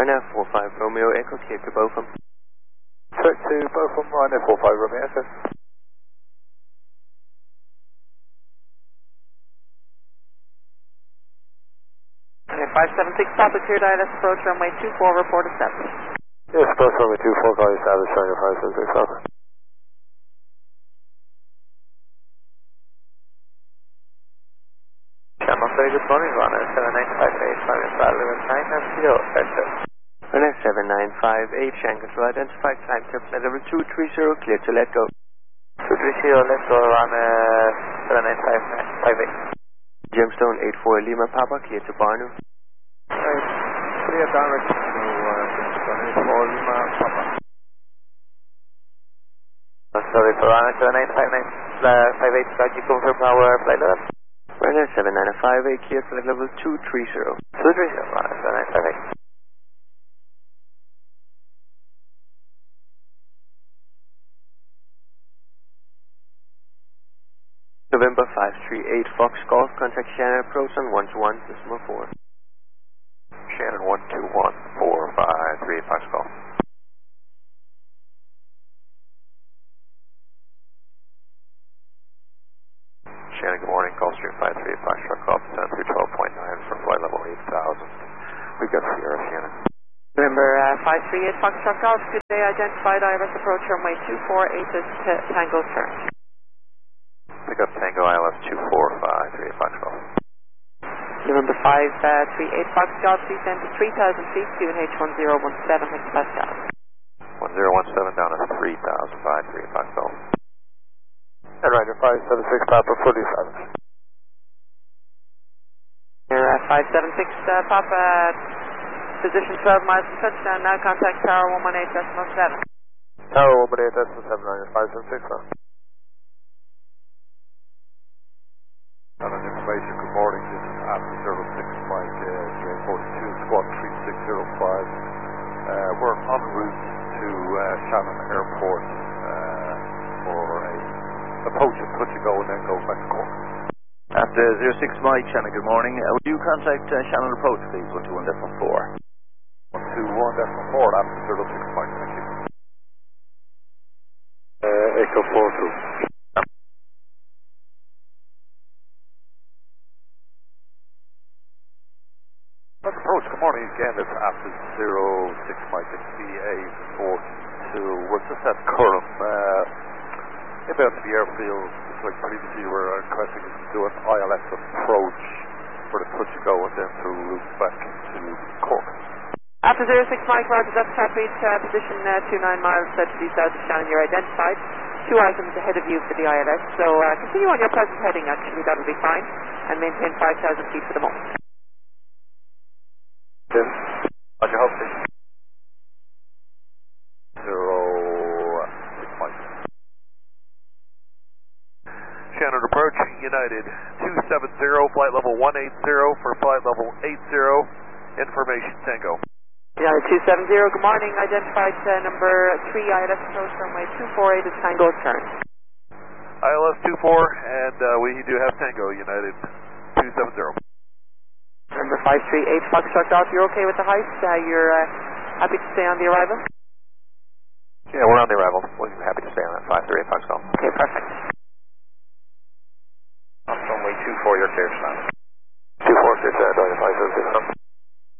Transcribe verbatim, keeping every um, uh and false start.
Ryanair four five Romeo Echo, clear to Bochum. Check to Bochum, Ryanair four five Romeo Echo. five seven six, Papa cleared I L S approach runway two four, report established. Yes, approach runway two four, call established, Ryanair five seven six, Papa. Channel three, good morning, Ryanair seven nine five eight, Ryanair five eleven nine, that's zero, vector. Ryanair seven nine five eight, Shanghai control identified, climb to flight level two three zero, clear to let go. two three zero, let's go, Ryanair seven nine five five eight. Gemstone eight four Lima Papa, clear to Barnu. Clear direct to Gemstone eight four Lima Papa. Sorry for Ryanair seven nine five nine five eight, can you confirm our flight level? Ryanair seven nine five eight, clear flight level two three zero. two three zero, Ryanair seven nine five eight. November five three eight Fox Golf, contact Shannon approach on one two one, decimal four. Shannon one two one, four five three Fox Golf. Shannon, good morning, Gulfstream five three Fox Truck Golf, ten three twelve point nine for flight level eight thousand. We've got Sierra, Shannon. November uh, five three eight, Fox Truck Golf, today identified I L S approach runway two four eight, Tango turn. Pick up Tango I L S two four five three Fox Golf. November five three eight, Fox Golf, descend to three thousand feet, Q N H one zero one seven hectopascal. one zero one seven down to three thousand, five three Fox Golf. And Ryanair five seven six, Papa, fully established. Here, uh, five seven six, uh, Papa, position twelve miles from touchdown, now contact Tower one one eight decimal seven. Tower one one eight decimal seven, Ryanair five seven six, huh? And an information, good morning, this is after zero six Mike, uh, J forty-two, squad three six zero five. Uh, we're en route to uh, Shannon Airport uh, for a approach and touch and go and then go back to Cork. After zero six Mike, Shannon, good morning. Uh, would you contact uh, Shannon approach, please, one two one decimal four. one two one decimal four, after zero six Mike, thank you. Uh, Echo four two. Approach, good morning again, it's after zero six Mike, it's B A forty-two. We're just at Curram, uh, about the airfield, just like previously we were requesting us to do an I L S approach for the touch and go and then to route back to Cork. After zero six Mike, Roger, that's traffic, uh, position uh, two nine miles uh, to the south of Shannon, you're identified. Two items ahead of you for the I L S, so uh, continue on your present heading, actually, that'll be fine, and maintain five thousand feet for the moment. Tim, Roger, hope this. Zero six Mike. Shannon approaching United two seven zero, flight level one eight zero for flight level eight zero, information Tango. United two seven zero, good morning, identified uh, number three I L S approach runway two four eight is Tango turn. I L S two four, and uh, we do have Tango, United two seven zero. Number five three eight, Foxtrot Golf, you're okay with the height? Uh, you're uh, happy to stay on the arrival?